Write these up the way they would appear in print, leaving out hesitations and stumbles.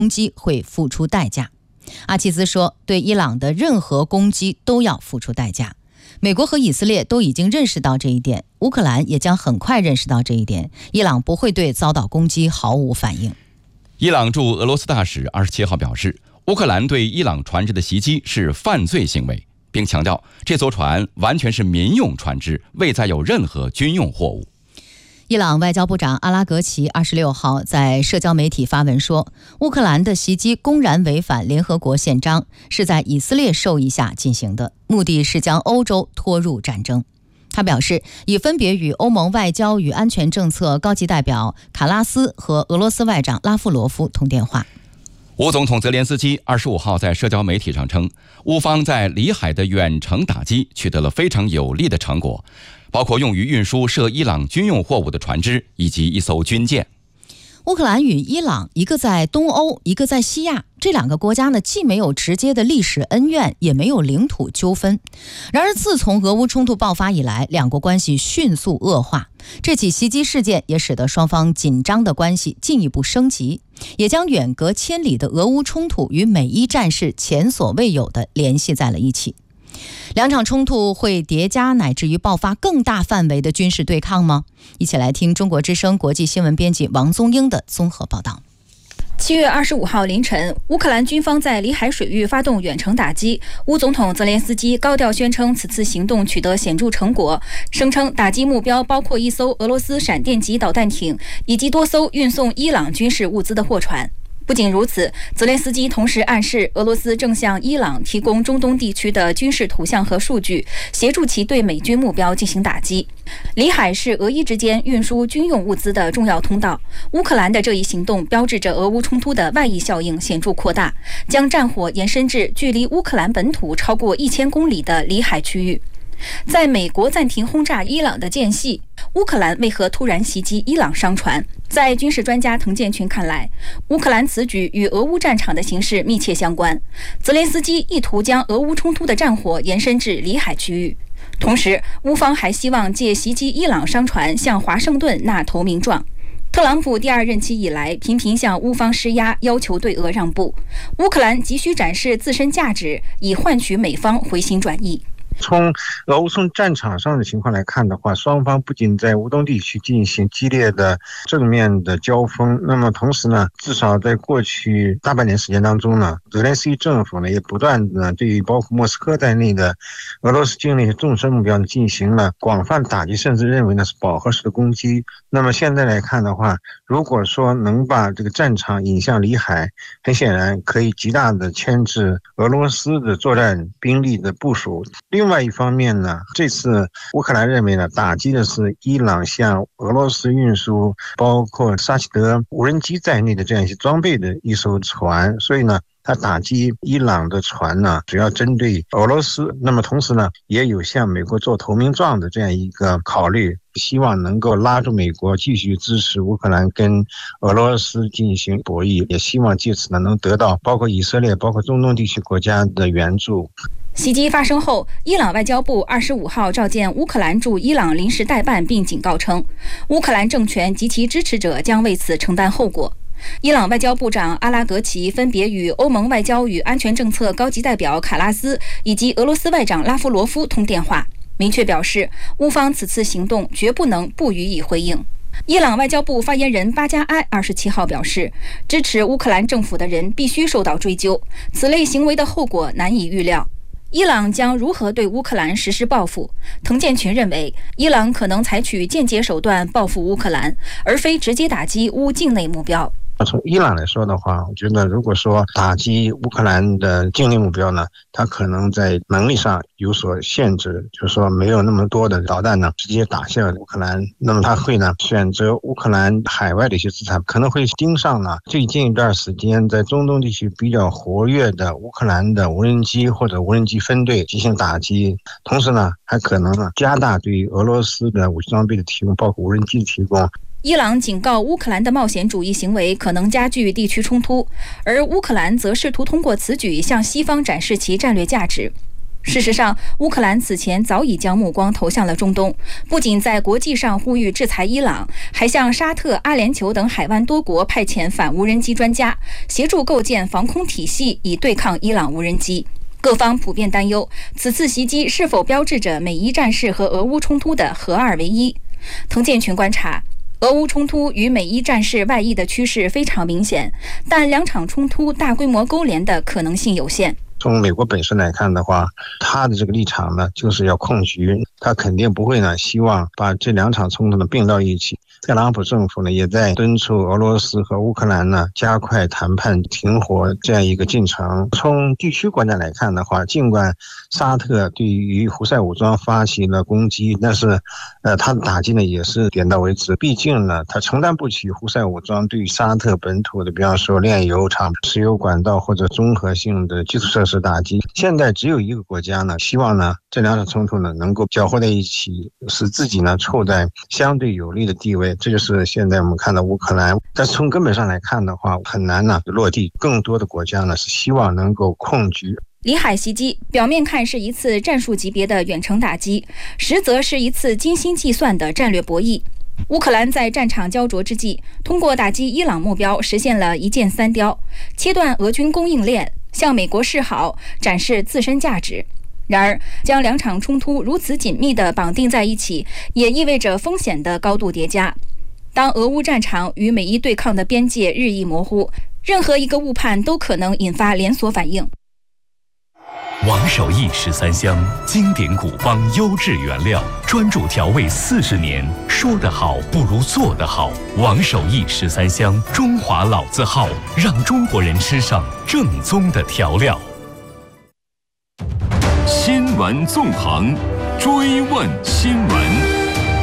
攻击会付出代价。阿齐兹说，对伊朗的任何攻击都要付出代价。美国和以色列都已经认识到这一点，乌克兰也将很快认识到这一点。伊朗不会对遭到攻击毫无反应。 伊朗驻俄罗斯大使27号表示，乌克兰对伊朗船只的袭击是犯罪行为，并强调这艘船完全是民用船只，未载有任何军用货物。 伊朗外交部长阿拉格齐26号在社交媒体发文说，乌克兰的袭击公然违反联合国宪章，是在以色列授意下进行的，目的是将欧洲拖入战争。他表示，已分别与欧盟外交与安全政策高级代表卡拉斯和俄罗斯外长拉夫罗夫通电话。 乌总统泽连斯基25号在社交媒体上称，乌方在里海的远程打击取得了非常有力的成果，包括用于运输涉伊朗军用货物的船只以及一艘军舰。 乌克兰与伊朗，一个在东欧，一个在西亚，这两个国家呢，既没有直接的历史恩怨，也没有领土纠纷。然而，自从俄乌冲突爆发以来，两国关系迅速恶化。这起袭击事件也使得双方紧张的关系进一步升级，也将远隔千里的俄乌冲突与美伊战事前所未有的联系在了一起。两场冲突会叠加乃至于爆发更大范围的军事对抗吗？一起来听中国之声国际新闻编辑王宗英的综合报道。 7月25号凌晨，乌克兰军方在里海水域发动远程打击。乌总统泽连斯基高调宣称此次行动取得显著成果，声称打击目标包括一艘俄罗斯闪电级导弹艇以及多艘运送伊朗军事物资的货船。不仅如此，泽连斯基同时暗示俄罗斯正向伊朗提供中东地区的军事图像和数据，协助其对美军目标进行打击。里海是俄伊之间运输军用物资的重要通道。乌克兰的这一行动标志着俄乌冲突的外溢效应显著扩大，将战火延伸至距离乌克兰本土超过1000公里的里海区域。在美国暂停轰炸伊朗的间隙，乌克兰为何突然袭击伊朗商船？在军事专家滕建群看来，乌克兰此举与俄乌战场的形势密切相关。泽连斯基意图将俄乌冲突的战火延伸至里海区域，同时乌方还希望借袭击伊朗商船向华盛顿纳投名状。特朗普第2任期以来频频向乌方施压，要求对俄让步。乌克兰急需展示自身价值，以换取美方回心转意。 从俄乌战场上的情况来看的话，双方不仅在乌东地区进行激烈的正面的交锋，那么同时呢，至少在过去大半年时间当中呢，泽连斯基政府呢也不断的对于包括莫斯科在内的俄罗斯境内的纵深目标呢进行了广泛打击，甚至认为呢是饱和式的攻击。那么现在来看的话，如果说能把这个战场引向里海，很显然可以极大的牵制俄罗斯的作战兵力的部署。另外一方面呢，这次乌克兰认为呢，打击的是伊朗向俄罗斯运输包括沙希德无人机在内的这样一些装备的一艘船，所以呢，他打击伊朗的船呢，主要针对俄罗斯。那么同时呢，也有向美国做投名状的这样一个考虑，希望能够拉住美国继续支持乌克兰跟俄罗斯进行博弈，也希望借此呢能得到包括以色列包括中东地区国家的援助。 袭击发生后，伊朗外交部25号召见乌克兰驻伊朗临时代办，并警告称，乌克兰政权及其支持者将为此承担后果。伊朗外交部长阿拉格齐分别与欧盟外交与安全政策高级代表卡拉斯以及俄罗斯外长拉夫罗夫通电话，明确表示乌方此次行动绝不能不予以回应。伊朗外交部发言人巴加埃27号表示，支持乌克兰政府的人必须受到追究，此类行为的后果难以预料。伊朗将如何对乌克兰实施报复？滕建群认为，伊朗可能采取间接手段报复乌克兰，而非直接打击乌境内目标。 从伊朗来说的话，我觉得如果说打击乌克兰的境内目标呢，它可能在能力上有所限制，就是说没有那么多的导弹呢直接打向乌克兰，那么它会呢选择乌克兰海外的一些资产，可能会盯上了最近一段时间在中东地区比较活跃的乌克兰的无人机或者无人机分队进行打击，同时呢还可能呢加大对于俄罗斯的武器装备的提供，包括无人机的提供。 伊朗警告乌克兰的冒险主义行为可能加剧地区冲突，而乌克兰则试图通过此举向西方展示其战略价值。 事实上，乌克兰此前早已将目光投向了中东，不仅在国际上呼吁制裁伊朗，还向沙特、阿联酋等海湾多国派遣反无人机专家，协助构建防空体系以对抗伊朗无人机。各方普遍担忧，此次袭击是否标志着美伊战事和俄乌冲突的合二为一？滕建群观察，俄乌冲突与美伊战事外溢的趋势非常明显，但两场冲突大规模勾连的可能性有限。 从美国本身来看的话，他的这个立场呢，就是要控局，他肯定不会呢希望把这两场冲突呢并到一起。特朗普政府呢也在敦促俄罗斯和乌克兰呢加快谈判停火这样一个进程。从地区国家来看的话，尽管沙特对于胡塞武装发起了攻击，但是他的打击呢也是点到为止。毕竟呢，他承担不起胡塞武装对于沙特本土的，比方说炼油厂、石油管道或者综合性的基础设施打击。现在只有一个国家呢，希望呢这两场冲突呢能够搅和在一起，使自己呢处在相对有利的地位。这就是现在我们看到乌克兰，但是从根本上来看的话，很难呢落地。更多的国家呢是希望能够控局。 里海袭击表面看是一次战术级别的远程打击，实则是一次精心计算的战略博弈。乌克兰在战场焦灼之际，通过打击伊朗目标实现了一箭三雕，切断俄军供应链，向美国示好，展示自身价值。然而，将两场冲突如此紧密地绑定在一起，也意味着风险的高度叠加。当俄乌战场与美伊对抗的边界日益模糊，任何一个误判都可能引发连锁反应。 王守义13香，经典古方优质原料，专注调味40年，说得好不如做得好。王守义13香，中华老字号，让中国人吃上正宗的调料。 新闻纵横，追问新闻。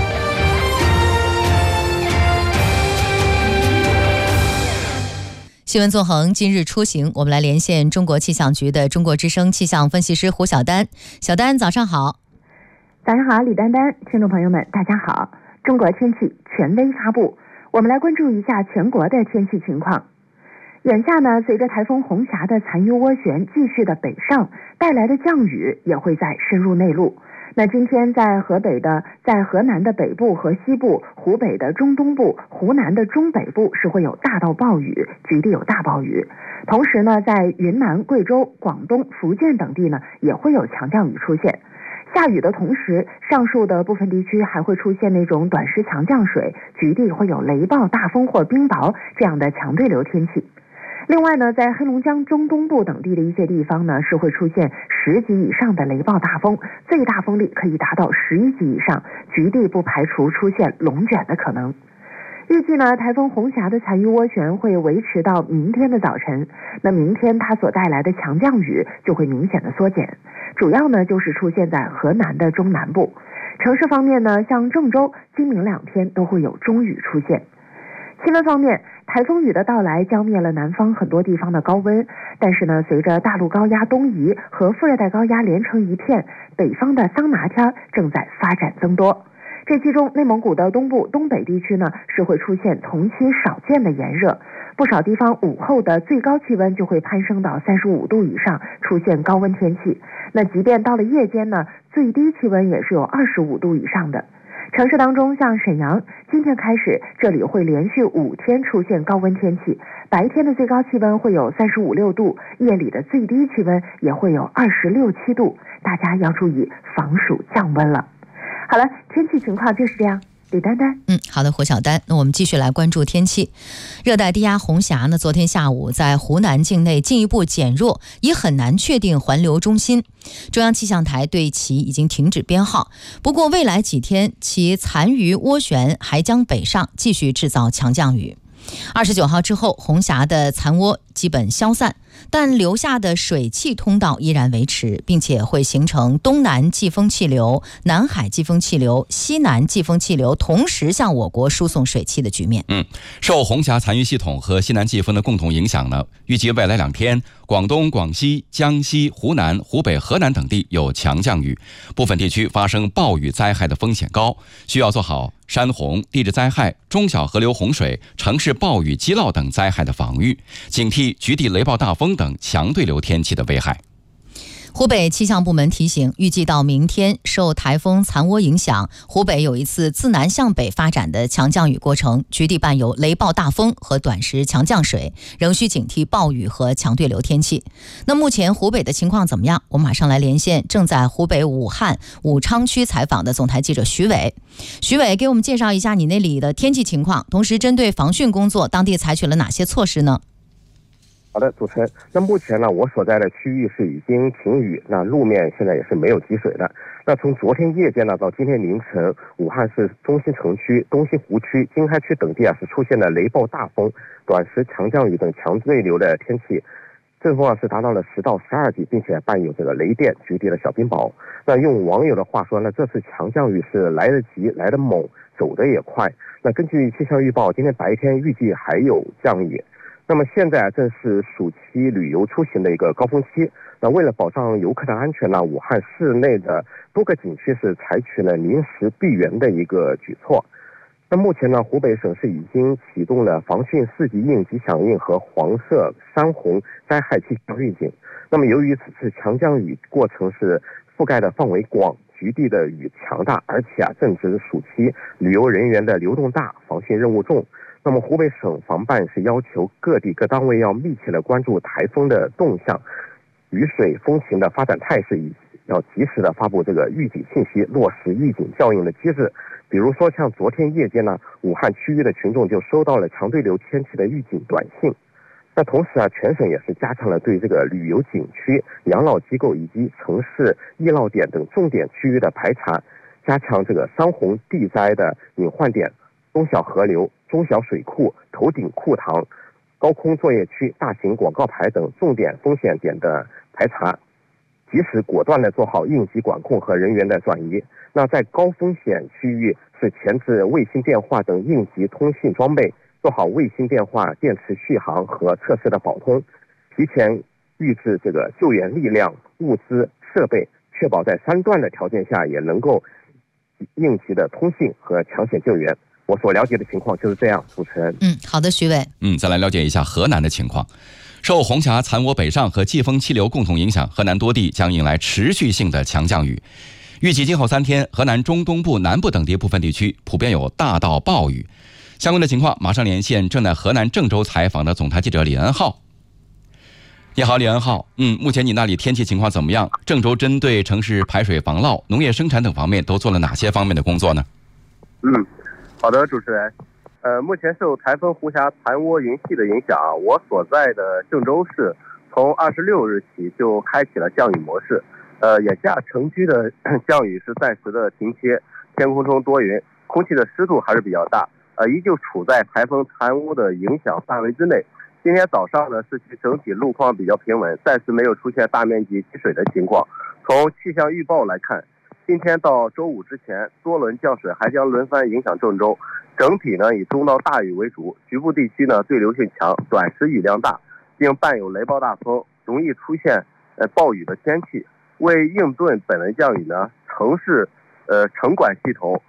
新闻纵横，今日出行，我们来连线中国气象局的中国之声气象分析师胡晓丹。小丹，早上好。 早上好，李丹丹，听众朋友们，大家好。中国天气权威发布，我们来关注一下全国的天气情况。眼下呢，随着台风红霞的残余涡旋继续的北上，带来的降雨也会在深入内陆。那今天在河南的北部和西部，湖北的中东部，湖南的中北部是会有大到暴雨，局地有大暴雨。同时呢，在云南、贵州、广东、福建等地呢，也会有强降雨出现。下雨的同时，上述的部分地区还会出现那种短时强降水，局地会有雷暴、大风或冰雹这样的强对流天气。另外呢，在黑龙江中东部等地的一些地方呢，是会出现10级以上的雷暴大风，最大风力可以达到11级以上，局地不排除出现龙卷的可能。预计呢，台风红霞的残余涡旋会维持到明天的早晨，那明天它所带来的强降雨就会明显的缩减，主要呢就是出现在河南的中南部。城市方面呢，像郑州、今明2天都会有中雨出现。气温方面，台风雨的到来浇灭了南方很多地方的高温，但是呢，随着大陆高压东移和副热带高压连成一片，北方的桑拿天正在发展增多。这其中，内蒙古的东部、东北地区呢，是会出现同期少见的炎热，不少地方午后的最高气温就会攀升到35度以上，出现高温天气。那即便到了夜间呢，最低气温也是有25度以上的。城市当中，像沈阳，今天开始这里会连续5天出现高温天气，白天的最高气温会有35、6度，夜里的最低气温也会有26、7度，大家要注意防暑降温了。好了，天气情况就是这样。李丹丹， 好的，胡晓丹。那我们继续来关注天气。热带低压红霞呢，昨天下午在湖南境内进一步减弱，已很难确定环流中心。中央气象台对其已经停止编号。不过未来几天，其残余涡旋还将北上，继续制造强降雨。29号之后，红霞的残涡基本消散，但留下的水汽通道依然维持，并且会形成东南季风气流、南海季风气流、西南季风气流同时向我国输送水汽的局面。 受红霞残余系统和西南季风的共同影响呢，预计未来2天，广东、广西、江西、湖南、湖北、河南等地有强降雨，部分地区发生暴雨灾害的风险高，需要做好山洪、地质灾害、中小河流洪水、城市暴雨积涝等灾害的防御，警惕局地雷暴大风等强对流天气的危害。 湖北气象部门提醒，预计到明天，受台风残涡影响，湖北有一次自南向北发展的强降雨过程，局地伴有雷暴大风和短时强降水，仍需警惕暴雨和强对流天气。那目前湖北的情况怎么样？我们马上来连线正在湖北武汉武昌区采访的总台记者徐伟。徐伟，给我们介绍一下你那里的天气情况，同时针对防汛工作，当地采取了哪些措施呢？ 好的，主持人。那目前呢，我所在的区域是已经停雨，那路面现在也是没有积水的。那从昨天夜间呢到今天凌晨，武汉市中心城区、东西湖区、经开区等地是出现了雷暴大风、短时强降雨等强对流的天气，阵风是达到了10到12级，并且伴有这个雷电、局地的小冰雹。那用网友的话说呢，这次强降雨是来得急、来得猛、走得也快。那根据气象预报，今天白天预计还有降雨。那么现在正是暑期旅游出行的一个高峰期。那为了保障游客的安全呢，武汉市内的多个景区是采取了临时闭园的一个举措。那目前呢，湖北省是已经启动了防汛4级应急响应和黄色、3红灾害气象预警。那么由于此次强降雨过程是覆盖的范围广，局地的雨强大，而且正值暑期，旅游人员的流动大，防汛任务重。那么湖北省防办是要求各地各单位要密切的关注台风的动向、雨水风情的发展态势，要及时的发布这个预警信息，落实预警效应的机制。比如说像昨天夜间呢，武汉区域的群众就收到了强对流天气的预警短信。那同时全省也是加强了对这个旅游景区、养老机构以及城市易涝点等重点区域的排查，加强这个3红地灾的隐患点、中小河流、中小水库、头顶库塘、高空作业区、大型广告牌等重点风险点的排查，及时果断的做好应急管控和人员的转移。那在高风险区域是前置卫星电话等应急通信装备，做好卫星电话电池续航和测试的保通，提前预置这个救援力量、物资、设备，确保在3段的条件下也能够应急的通信和抢险救援。我所了解的情况就是这样，主持人。 好的，徐伟。 再来了解一下河南的情况。受红霞残涡北上和季风气流共同影响，河南多地将迎来持续性的强降雨。预计今后3天，河南中东部、南部等地部分地区普遍有大到暴雨。相关的情况，马上连线正在河南郑州采访的总台记者李恩浩。你好，李恩浩。目前你那里天气情况怎么样？郑州针对城市排水防涝、农业生产等方面都做了哪些方面的工作呢？ 好的，主持人。目前受台风红霞残涡云系的影响，我所在的郑州市从26日起就开启了降雨模式。眼下城区的降雨是暂时的停歇，天空中多云，空气的湿度还是比较大，依旧处在台风残涡的影响范围之内。今天早上呢，市区整体路况比较平稳，暂时没有出现大面积积水的情况。从气象预报来看，今天到周5之前，多轮降水还将轮番影响郑州。整体呢以中到大雨为主，局部地区呢对流性强，短时雨量大，并伴有雷暴大风，容易出现暴雨的天气。为应对本轮降雨呢，城市城管系统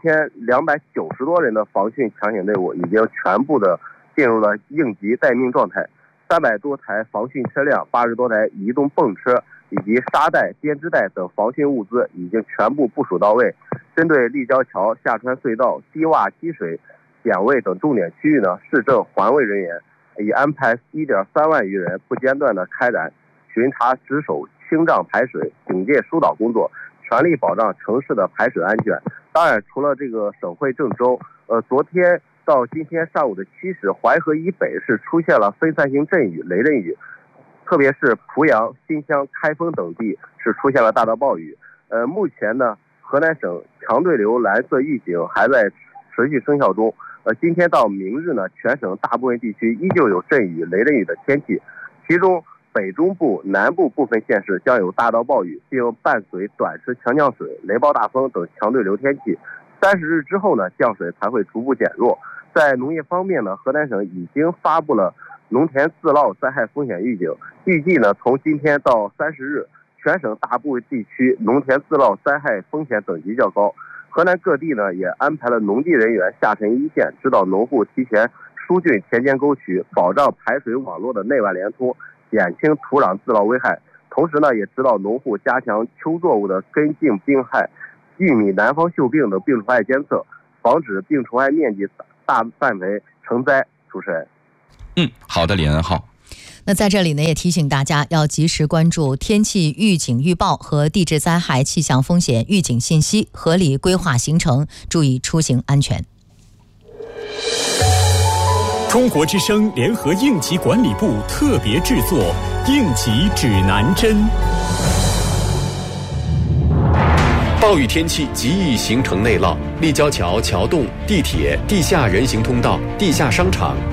3290多人的防汛抢险队伍已经全部的进入了应急待命状态，300多台防汛车辆、80多台移动泵车以及沙袋、编织袋等防汛物资已经全部部署到位。针对立交桥、下川隧道、低洼积水、险位等重点区域呢，市政环卫人员已安排1.3万余人不间断的开展巡查值守、清障排水、警戒疏导工作，全力保障城市的排水安全。当然，除了这个省会郑州，昨天到今天上午的7时，淮河以北是出现了分散性阵雨、雷阵雨，特别是濮阳、新乡、开封等地是出现了大到暴雨。目前呢，河南省强对流蓝色预警还在持续生效中。今天到明日呢，全省大部分地区依旧有阵雨、雷阵雨的天气，其中北中部、南部部分县市将有大到暴雨，并伴随短时强降水、雷暴大风等强对流天气。30日之后呢，降水才会逐步减弱。在农业方面呢，河南省已经发布了农田自涝灾害风险预警，预计呢从今天到30日，全省大部分地区农田自涝灾害风险等级较高。河南各地呢也安排了农地人员下沉一线，指导农户提前疏浚田间沟渠，保障排水网络的内外连通，减轻土壤自涝危害。 同时呢，也指导农户加强秋作物的根茎病害、玉米南方锈病的病虫害监测，防止病虫害面积大范围成灾。主持人。 好的，李恩浩。 那在这里呢，也提醒大家要及时关注天气预警预报和地质灾害气象风险预警信息，合理规划行程，注意出行安全。 中国之声联合应急管理部特别制作《应急指南针》。 暴雨天气极易形成内涝，立交桥、桥洞、地铁、地下人行通道、地下商场、